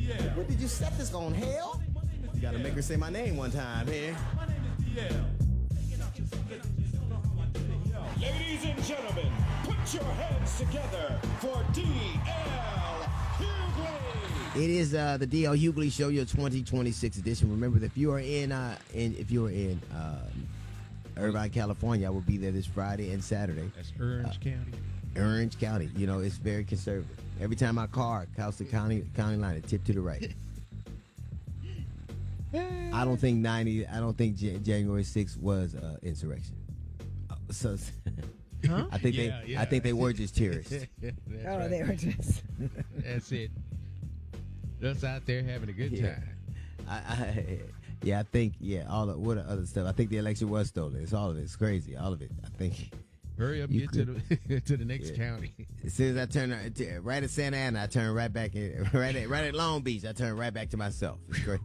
What did you set this on, hell? You gotta make her say my name one time, here. Ladies and gentlemen, put your hands together for D.L. Hughley. It is the D.L. Hughley Show, your 2026 edition. Remember that if you are in Irvine, California, I will be there this Friday and Saturday. That's Orange County. Orange County. You know, it's very conservative. Every time I car across the county line, it tip to the right. I don't think January 6th was insurrection. So Huh? I think they were just terrorists. Right. They were just. That's it. Just out there having a good time. I think all the what other stuff. I think the election was stolen. It's all of it. It's crazy. All of it. I think. Hurry up, get to the next county. As soon as I turn right at Santa Ana, I turn right back in, right at Long Beach. I turn right back to myself. It's great.